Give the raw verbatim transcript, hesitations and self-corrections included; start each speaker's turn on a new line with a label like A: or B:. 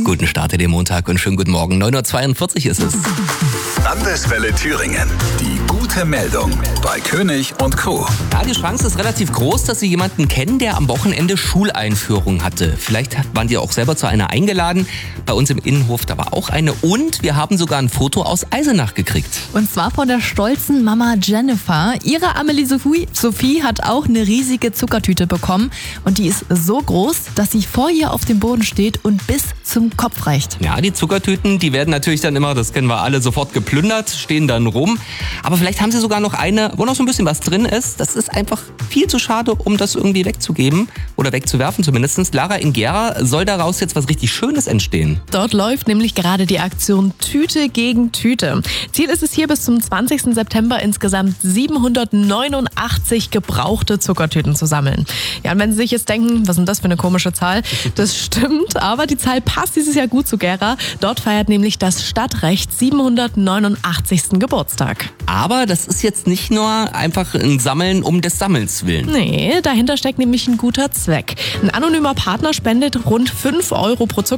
A: Guten Start in den Montag und schönen guten Morgen. neun Uhr zweiundvierzig ist es.
B: Landeswelle Thüringen. Die gute Meldung bei König und Co.
A: Ja, die Chance ist relativ groß, dass Sie jemanden kennen, der am Wochenende Schuleinführung hatte. Vielleicht waren die auch selber zu einer eingeladen. Bei uns im Innenhof, da war auch eine. Und wir haben sogar ein Foto aus Eisenach gekriegt.
C: Und zwar von der stolzen Mama Jennifer. Ihre Amelie Sophie, Sophie hat auch eine riesige Zuckertüte bekommen. Und die ist so groß, dass sie vor ihr auf dem Boden steht und bis zum Kopf reicht.
A: Ja, die Zuckertüten, die werden natürlich dann immer, das kennen wir alle, sofort geplündert, stehen dann rum. Aber vielleicht haben sie sogar noch eine, wo noch so ein bisschen was drin ist. Das ist einfach viel zu schade, um das irgendwie wegzugeben oder wegzuwerfen zumindest. Lara in Gera soll daraus jetzt was richtig Schönes entstehen.
C: Dort läuft nämlich gerade die Aktion Tüte gegen Tüte. Ziel ist es hier bis zum zwanzigsten September insgesamt siebenhundertneunundachtzig gebrauchte Zuckertüten zu sammeln. Ja, und wenn Sie sich jetzt denken, was ist denn das für eine komische Zahl? Das stimmt, aber die Zahl passt dieses Jahr gut zu Gera. Dort feiert nämlich das Stadtrecht siebenhundertneunundachtzigsten Geburtstag.
A: Aber das ist jetzt nicht nur einfach ein Sammeln um des Sammelns willen.
C: Nee, dahinter steckt nämlich ein guter Zweck. Ein anonymer Partner spendet rund fünf Euro pro Zuckertüte